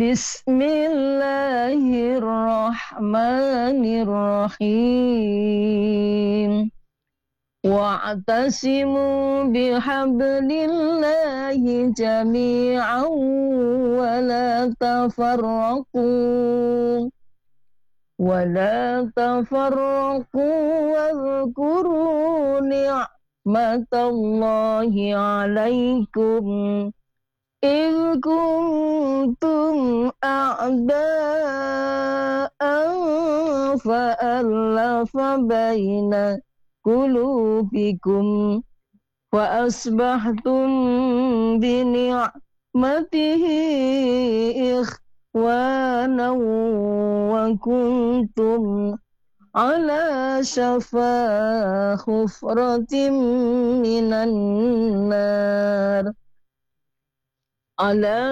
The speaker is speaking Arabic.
Bismillahirrahmanirrahim. Wa'tasimu bihablillahi jami'an wa la tafarraqu wadhkuru ni'matallahi 'alaikum إذ كنتم أعداء فألف بين قلوبكم فأصبحتم بنعمته إخوانا وكنتم على شفا حفرة من النار.